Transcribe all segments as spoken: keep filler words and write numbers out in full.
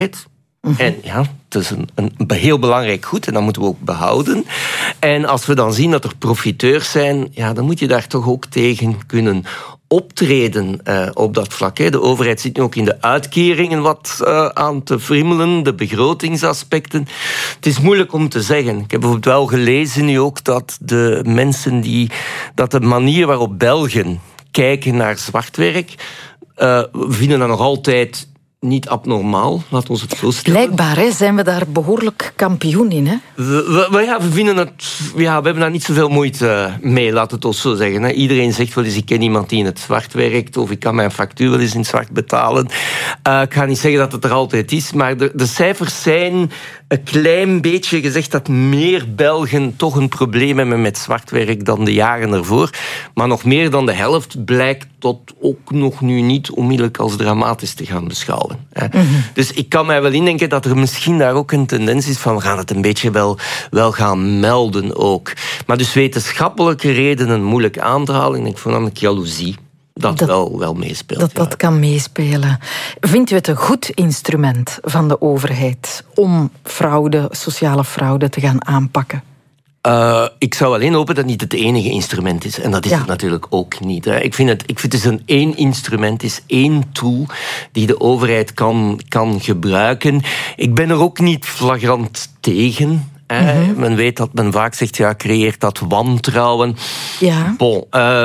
Mm-hmm. En ja, het is een, een heel belangrijk goed en dat moeten we ook behouden. En als we dan zien dat er profiteurs zijn, ja, dan moet je daar toch ook tegen kunnen optreden uh, op dat vlak. Hè. De overheid zit nu ook in de uitkeringen wat uh, aan te friemelen, de begrotingsaspecten. Het is moeilijk om te zeggen. Ik heb bijvoorbeeld wel gelezen nu ook dat de mensen die, dat de manier waarop Belgen kijken naar zwartwerk, uh, we vinden dat nog altijd niet abnormaal, laat ons het zo stellen. Blijkbaar hè, zijn we daar behoorlijk kampioen in. Hè? We, we, ja, we, vinden het, ja, we hebben daar niet zoveel moeite mee, laat het ons zo zeggen. Hè. Iedereen zegt wel eens, ik ken iemand die in het zwart werkt, of ik kan mijn factuur wel eens in het zwart betalen. Uh, ik ga niet zeggen dat het er altijd is, maar de, de cijfers zijn een klein beetje gezegd dat meer Belgen toch een probleem hebben met zwartwerk dan de jaren ervoor. Maar nog meer dan de helft blijkt dat ook nog nu niet onmiddellijk als dramatisch te gaan beschouwen. Mm-hmm. Dus ik kan mij wel indenken dat er misschien daar ook een tendens is van we gaan het een beetje wel, wel gaan melden ook. Maar dus wetenschappelijke redenen moeilijk aan te halen. Ik denk voornamelijk jaloezie. Dat, dat wel, wel meespeelt. Dat ja. dat kan meespelen. Vindt u het een goed instrument van de overheid om fraude, sociale fraude te gaan aanpakken? Uh, ik zou alleen hopen dat het niet het enige instrument is. En dat is ja. het natuurlijk ook niet. Hè. Ik vind het, ik vind het is een één instrument, is één tool die de overheid kan, kan gebruiken. Ik ben er ook niet flagrant tegen. Mm-hmm. Men weet dat men vaak zegt, ja, creëert dat wantrouwen. Ja. Bon, uh,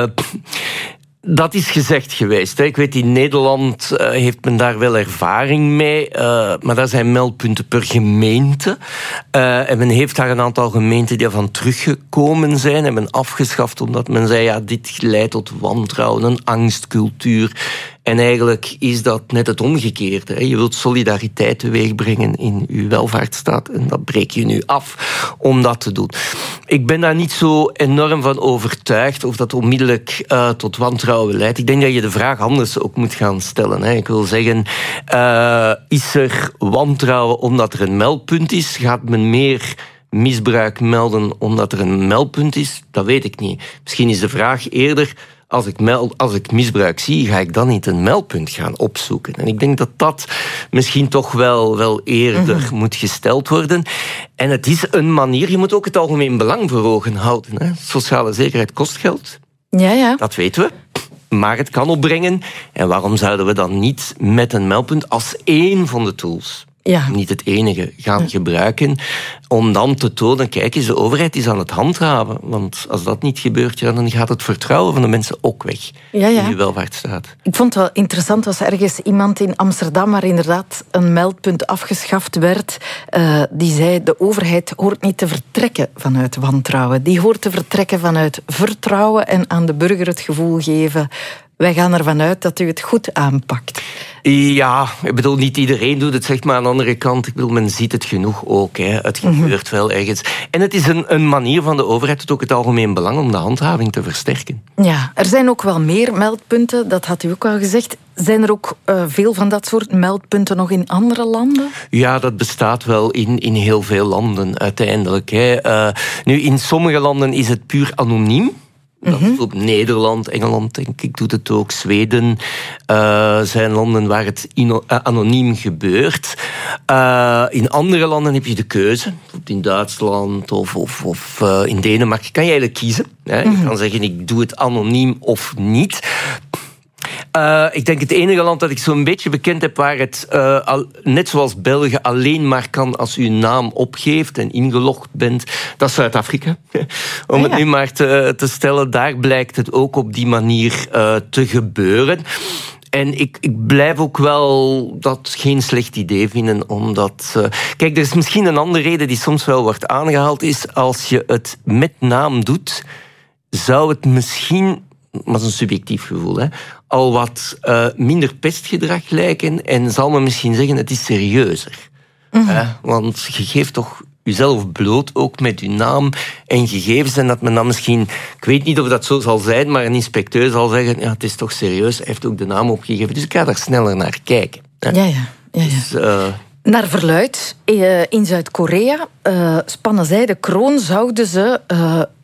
dat is gezegd geweest. Hè. Ik weet, in Nederland uh, heeft men daar wel ervaring mee. Uh, maar daar zijn meldpunten per gemeente. Uh, en men heeft daar een aantal gemeenten die ervan teruggekomen zijn. En men afgeschaft omdat men zei, ja, dit leidt tot wantrouwen, een angstcultuur. En eigenlijk is dat net het omgekeerde. Hè. Je wilt solidariteit teweegbrengen in uw welvaartsstaat. En dat breek je nu af om dat te doen. Ik ben daar niet zo enorm van overtuigd of dat onmiddellijk uh, tot wantrouwen leidt. Ik denk dat je de vraag anders ook moet gaan stellen. Hè. Ik wil zeggen, uh, is er wantrouwen omdat er een meldpunt is? Gaat men meer misbruik melden omdat er een meldpunt is? Dat weet ik niet. Misschien is de vraag eerder, Als ik, meld, als ik misbruik zie, ga ik dan niet een meldpunt gaan opzoeken. En ik denk dat dat misschien toch wel, wel eerder mm-hmm. moet gesteld worden. En het is een manier, je moet ook het algemeen belang voor ogen houden. Hè. Sociale zekerheid kost geld. Ja, ja. Dat weten we. Maar het kan opbrengen. En waarom zouden we dan niet met een meldpunt als één van de tools, ja. niet het enige, gaan ja. gebruiken, om dan te tonen, kijk eens, de overheid is aan het handhaven. Want als dat niet gebeurt, ja, dan gaat het vertrouwen van de mensen ook weg ja, ja. in uw welvaartsstaat. Ik vond het wel interessant, was ergens iemand in Amsterdam waar inderdaad een meldpunt afgeschaft werd, uh, die zei, de overheid hoort niet te vertrekken vanuit wantrouwen. Die hoort te vertrekken vanuit vertrouwen en aan de burger het gevoel geven, wij gaan ervan uit dat u het goed aanpakt. Ja, ik bedoel, niet iedereen doet het, zeg maar aan de andere kant. Ik bedoel, men ziet het genoeg ook. Hè. Het gebeurt mm-hmm. wel ergens. En het is een, een manier van de overheid, het ook het algemeen belang, om de handhaving te versterken. Ja, er zijn ook wel meer meldpunten, dat had u ook al gezegd. Zijn er ook uh, veel van dat soort meldpunten nog in andere landen? Ja, dat bestaat wel in, in heel veel landen uiteindelijk. Hè. Uh, nu, in sommige landen is het puur anoniem. Mm-hmm. Op Nederland, Engeland, denk ik, doet het ook. Zweden uh, zijn landen waar het ino- uh, anoniem gebeurt. Uh, in andere landen heb je de keuze. Bijvoorbeeld in Duitsland of, of, of uh, in Denemarken kan je eigenlijk kiezen. Hè. Mm-hmm. Je kan zeggen, ik doe het anoniem of niet. Uh, ik denk het enige land dat ik zo'n beetje bekend heb waar het, uh, al, net zoals België, alleen maar kan als u uw naam opgeeft en ingelogd bent, dat is Zuid-Afrika. Om het ja. nu maar te, te stellen, daar blijkt het ook op die manier uh, te gebeuren. En ik, ik blijf ook wel dat geen slecht idee vinden, omdat... Uh, kijk, er is misschien een andere reden die soms wel wordt aangehaald, is als je het met naam doet, zou het misschien, maar dat is een subjectief gevoel, hè, al wat uh, minder pestgedrag lijken en zal men misschien zeggen, het is serieuzer. Mm-hmm. Uh, want je geeft toch jezelf bloot, ook met je naam en gegevens, en dat men dan misschien, ik weet niet of dat zo zal zijn, maar een inspecteur zal zeggen, ja, het is toch serieus, hij heeft ook de naam opgegeven, dus ik ga daar sneller naar kijken. Hè. Ja, ja. ja, ja. Dus, uh, naar verluidt, in Zuid-Korea uh, spannen zij de kroon, zouden ze uh,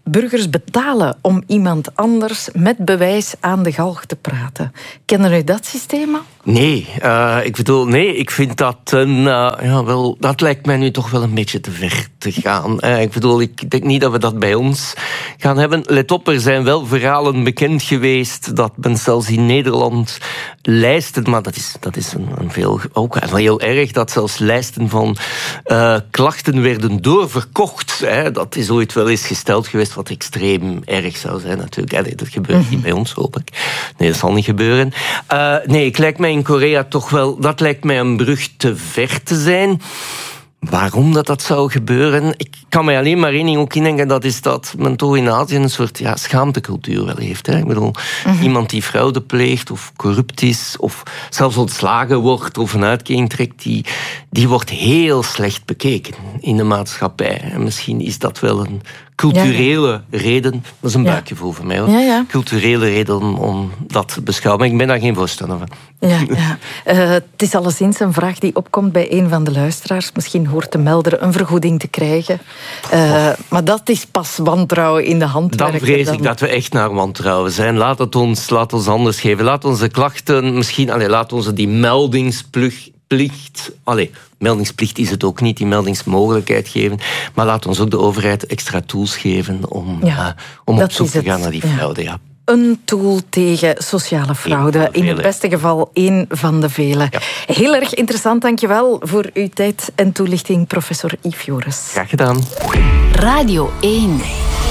burgers betalen om iemand anders met bewijs aan de galg te praten. Kennen u dat systeem al? Nee, uh, ik bedoel, nee, ik vind dat een, uh, ja, wel, dat lijkt mij nu toch wel een beetje te ver te gaan. Uh, ik bedoel, ik denk niet dat we dat bij ons gaan hebben. Let op, er zijn wel verhalen bekend geweest dat men zelfs in Nederland lijsten, maar dat is, dat is een, een veel, ook heel erg, dat zelfs lijsten van uh, klachten werden doorverkocht. Hè. Dat is ooit wel eens gesteld geweest, wat extreem erg zou zijn natuurlijk. Allee, dat gebeurt mm-hmm. niet bij ons, hoop ik. Nee, dat zal niet gebeuren. Uh, nee, ik lijkt mij in Korea toch wel, dat lijkt mij een brug te ver te zijn. Waarom dat, dat zou gebeuren? Ik kan mij alleen maar één ding ook indenken, dat is dat men toch in Azië een soort ja, schaamtecultuur wel heeft. Hè? Ik bedoel, mm-hmm. iemand die fraude pleegt of corrupt is of zelfs ontslagen wordt of een uitkering trekt, die, die wordt heel slecht bekeken in de maatschappij. En misschien is dat wel een culturele ja, ja. reden, dat is een buikgevoel ja. voor mij hoor, ja, ja. culturele reden om, om dat te beschouwen. Maar ik ben daar geen voorstander van. Ja, ja. Uh, het is alleszins een vraag die opkomt bij een van de luisteraars. Misschien hoort de melder een vergoeding te krijgen. Uh, maar dat is pas wantrouwen in de handwerken. Dan vrees dan... ik dat we echt naar wantrouwen zijn. Laat het ons, laat ons anders geven. Laat onze klachten, misschien, allez, laat onze die meldingsplicht... Allee, meldingsplicht is het ook niet, die meldingsmogelijkheid geven. Maar laat ons ook de overheid extra tools geven om, ja, uh, om op zoek te gaan naar die fraude. Ja. Ja. Een tool tegen sociale fraude. In het beste geval één van de vele. Ja. Heel erg interessant, dankjewel voor uw tijd en toelichting, professor Yves Joris. Graag gedaan. Radio één.